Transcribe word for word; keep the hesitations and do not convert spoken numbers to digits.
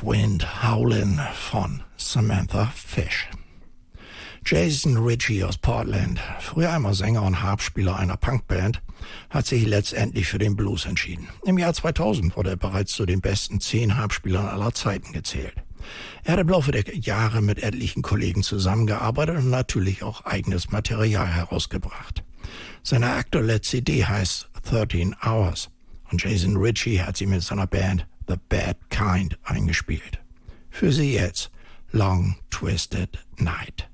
Wind Howlin' von Samantha Fish. Jason Ritchie aus Portland, früher einmal Sänger und Harpspieler einer Punkband, hat sich letztendlich für den Blues entschieden. Im Jahr zweitausend wurde er bereits zu den besten zehn Harpspielern aller Zeiten gezählt. Er hat im Laufe der Jahre mit etlichen Kollegen zusammengearbeitet und natürlich auch eigenes Material herausgebracht. Seine aktuelle C D heißt thirteen hours und Jason Ritchie hat sie mit seiner Band The Bad Kind eingespielt. Für Sie jetzt Long Twisted Night.